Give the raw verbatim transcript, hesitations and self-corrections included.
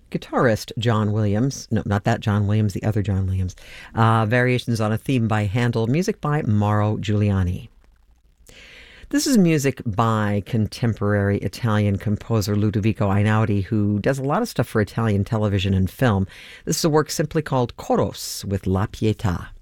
guitarist John Williams. No, not that John Williams, the other John Williams. Uh, variations on a theme by Handel, music by Mauro Giuliani. This is music by contemporary Italian composer Ludovico Einaudi, who does a lot of stuff for Italian television and film. This is a work simply called Choros with La Pietà.